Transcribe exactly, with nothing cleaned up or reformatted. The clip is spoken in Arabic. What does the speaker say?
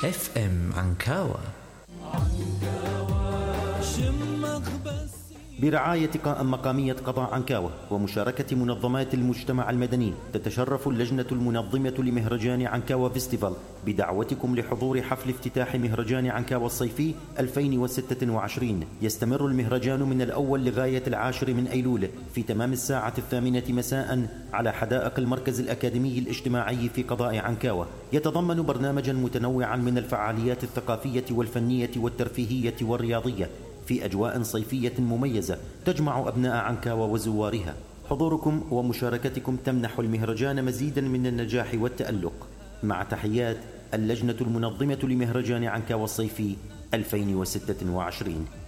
اف ام عنكاوة برعاية قائمة مقامية قضاء عنكاوة ومشاركة منظمات المجتمع المدني، تتشرف اللجنة المنظمة لمهرجان عنكاوة فيستيفال بدعوتكم لحضور حفل افتتاح مهرجان عنكاوة الصيفي ألفين وستة وعشرين. يستمر المهرجان من الأول لغاية العاشر من أيلول في تمام الساعة الثامنة مساء على حدائق المركز الأكاديمي الاجتماعي في قضاء عنكاوة. يتضمن برنامجا متنوعا من الفعاليات الثقافية والفنية والترفيهية والرياضية في أجواء صيفية مميزة تجمع أبناء عنكاوة وزوارها. حضوركم ومشاركتكم تمنح المهرجان مزيدا من النجاح والتألق. مع تحيات اللجنة المنظمة لمهرجان عنكاوة الصيفي ألفين وستة وعشرين.